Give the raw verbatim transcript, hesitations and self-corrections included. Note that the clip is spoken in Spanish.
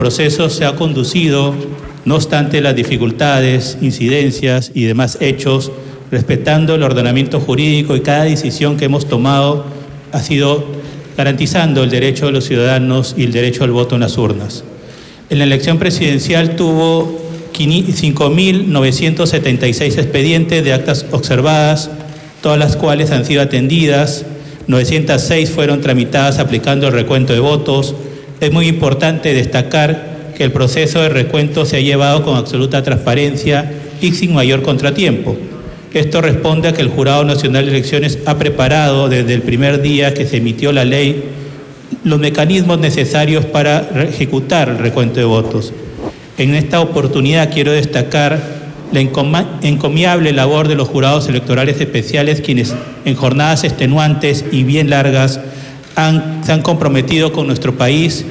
proceso se ha conducido, no obstante las dificultades, incidencias y demás hechos, respetando el ordenamiento jurídico, y cada decisión que hemos tomado ha sido garantizando el derecho de los ciudadanos y el derecho al voto en las urnas. En la elección presidencial tuvo cinco mil novecientos setenta y seis expedientes de actas observadas, todas las cuales han sido atendidas. novecientas seis fueron tramitadas aplicando el recuento de votos. Es muy importante destacar que el proceso de recuento se ha llevado con absoluta transparencia y sin mayor contratiempo. Esto responde a que el Jurado Nacional de Elecciones ha preparado desde el primer día que se emitió la ley los mecanismos necesarios para ejecutar el recuento de votos. En esta oportunidad quiero destacar la encomiable labor de los jurados electorales especiales, quienes en jornadas extenuantes y bien largas han, se han comprometido con nuestro país